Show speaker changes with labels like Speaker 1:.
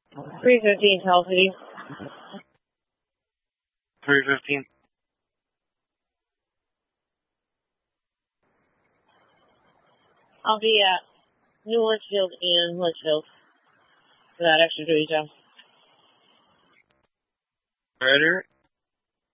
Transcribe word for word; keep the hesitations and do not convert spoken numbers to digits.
Speaker 1: three fifteen, Tell City.
Speaker 2: three fifteen.
Speaker 1: I'll be at New Litchfield and Litchfield for that extra duty job.
Speaker 2: Rider,